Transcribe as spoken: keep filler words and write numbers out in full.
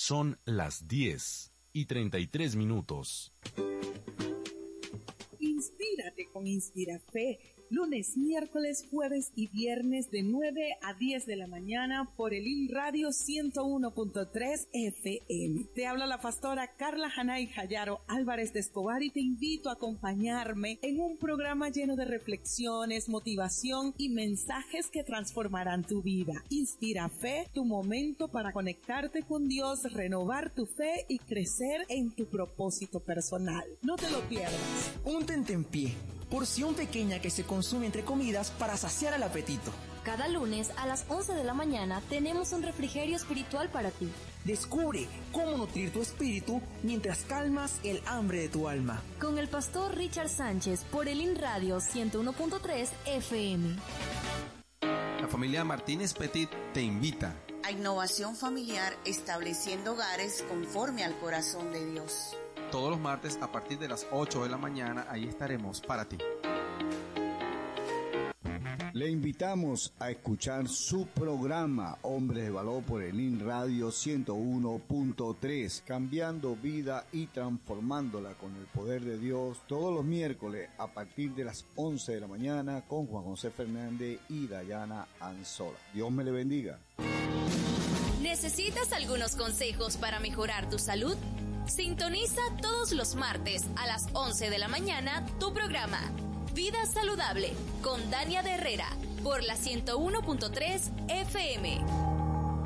Son las diez y treinta y tres minutos. Inspírate con Inspirafe. Lunes, miércoles, jueves y viernes de nueve a diez de la mañana por el I N Radio ciento uno punto tres F M. Te habla la pastora Carla Hanay Jayaro Álvarez de Escobar y te invito a acompañarme en un programa lleno de reflexiones, motivación y mensajes que transformarán tu vida. Inspirafe, tu momento para conectarte con Dios, renovar tu fe y crecer en tu propósito personal. No te lo pierdas. Un tentempié. Porción pequeña que se consume entre comidas para saciar el apetito. Cada lunes a las once de la mañana tenemos un refrigerio espiritual para ti. Descubre cómo nutrir tu espíritu mientras calmas el hambre de tu alma. Con el pastor Richard Sánchez por el I N Radio ciento uno punto tres F M. La familia Martínez Petit te invita a Innovación Familiar, estableciendo hogares conforme al corazón de Dios. Todos los martes a partir de las ocho de la mañana, ahí estaremos para ti. Le invitamos a escuchar su programa Hombres de Valor por el I N Radio ciento uno punto tres, cambiando vida y transformándola con el poder de Dios, todos los miércoles a partir de las once de la mañana con Juan José Fernández y Dayana Anzola. Dios me le bendiga. ¿Necesitas algunos consejos para mejorar tu salud? Sintoniza todos los martes a las once de la mañana tu programa Vida Saludable con Dania de Herrera por la ciento uno punto tres F M.